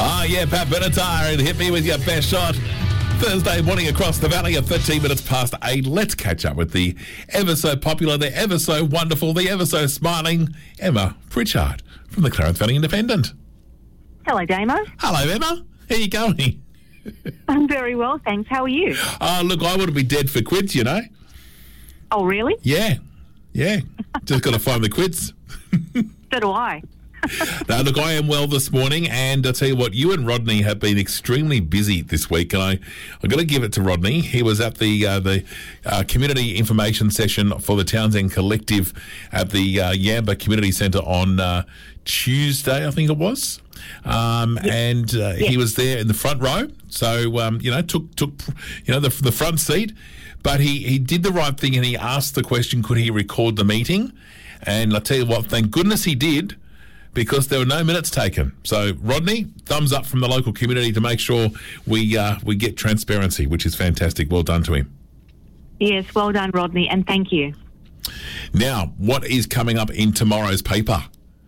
Oh, yeah, Pat Benatar, and hit me with your best shot. Thursday morning across the valley at 13 minutes past 8. Let's catch up with the ever so popular, the ever so wonderful, the ever so smiling Emma Pritchard from the Clarence Valley Independent. Hello, Damo. Hello, Emma. How you going? I'm very well, thanks. How are you? Oh, look, I would be dead for quids, you know. Oh, really? Yeah. Just got to find the quids. So do I. Now, look, I am well this morning, and I'll tell you what, you and Rodney have been extremely busy this week, and I've got to give it to Rodney. He was at the community information session for the Townsend Collective at the Yamba Community Centre on Tuesday, I think it was. And he was there in the front row, so took the front seat. But he did the right thing, and he asked the question, could he record the meeting? And I'll tell you what, thank goodness he did, because there were no minutes taken. So, Rodney, thumbs up from the local community to make sure we get transparency, which is fantastic. Well done to him. Yes, well done, Rodney, and thank you. Now, what is coming up in tomorrow's paper?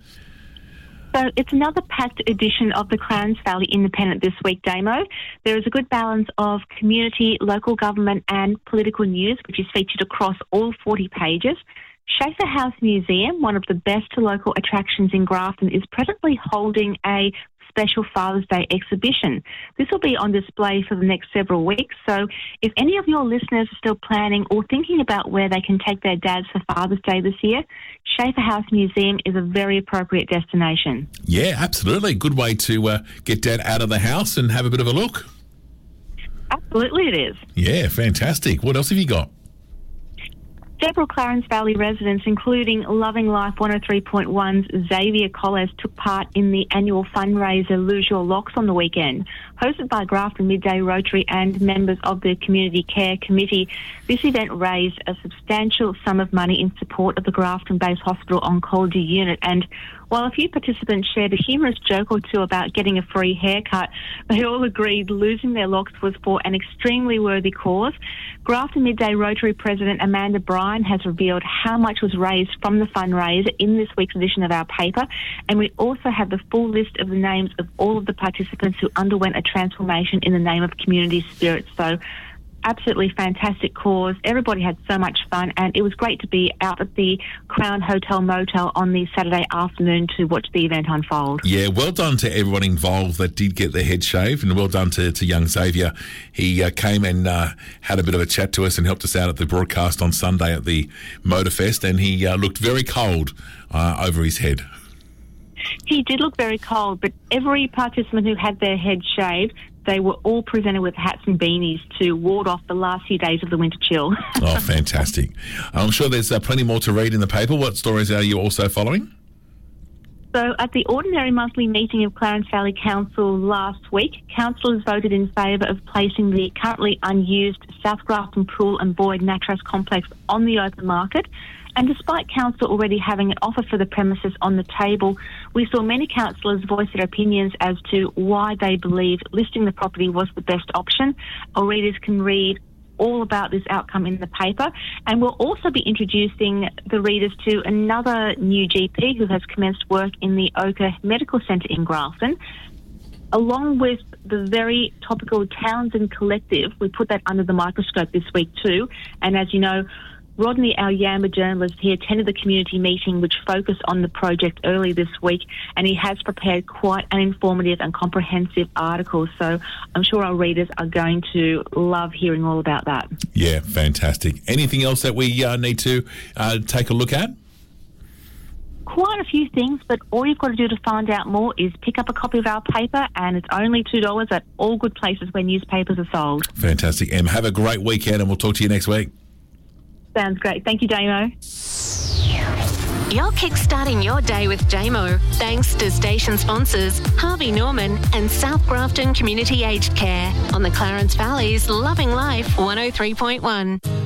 So it's another packed edition of the Clarence Valley Independent this week, Damo. There is a good balance of community, local government and political news, which is featured across all 40 pages. Schaefer House Museum, one of the best local attractions in Grafton, is presently holding a special Father's Day exhibition. This will be on display for the next several weeks, so if any of your listeners are still planning or thinking about where they can take their dads for Father's Day this year, Schaefer House Museum is a very appropriate destination. Yeah, absolutely. Good way to get Dad out of the house and have a bit of a look. Absolutely it is. Yeah, fantastic. What else have you got? Several Clarence Valley residents, including Loving Life 103.1's Xavier Colles, took part in the annual fundraiser Lose Your Locks on the weekend. Hosted by Grafton Midday Rotary and members of the Community Care Committee, this event raised a substantial sum of money in support of the Grafton-based hospital oncology unit. And while a few participants shared a humorous joke or two about getting a free haircut, they all agreed losing their locks was for an extremely worthy cause. Grafton Midday Rotary President Amanda Bryan has revealed how much was raised from the fundraiser in this week's edition of our paper, and we also have the full list of the names of all of the participants who underwent a transformation in the name of community spirit. So absolutely fantastic cause. Everybody had so much fun, and it was great to be out at the Crown Hotel Motel on the Saturday afternoon to watch the event unfold. Yeah, well done to everyone involved that did get their head shaved, and well done to young Xavier. He came and had a bit of a chat to us and helped us out at the broadcast on Sunday at the Motorfest, and he looked very cold over his head. He did look very cold, but every participant who had their head shaved, they were all presented with hats and beanies to ward off the last few days of the winter chill. Oh, fantastic. I'm sure there's plenty more to read in the paper. What stories are you also following? So at the ordinary monthly meeting of Clarence Valley Council last week, councillors voted in favour of placing the currently unused South Grafton Pool and Boyd Nattrass complex on the open market. And despite council already having an offer for the premises on the table, we saw many councillors voice their opinions as to why they believe listing the property was the best option. Our readers can read all about this outcome in the paper, and we'll also be introducing the readers to another new GP who has commenced work in the Ochre Medical Centre in Grafton. Along with the very topical Townsend Collective, we put that under the microscope this week too, and as you know, Rodney, our Yamba journalist, he attended the community meeting which focused on the project early this week, and he has prepared quite an informative and comprehensive article. So I'm sure our readers are going to love hearing all about that. Yeah, fantastic. Anything else that we need to take a look at? Quite a few things, but all you've got to do to find out more is pick up a copy of our paper, and it's only $2 at all good places where newspapers are sold. Fantastic. Em, have a great weekend, and we'll talk to you next week. Sounds great. Thank you, Damo. You're kickstarting your day with JMO, thanks to station sponsors Harvey Norman and South Grafton Community Aged Care on the Clarence Valley's Loving Life 103.1.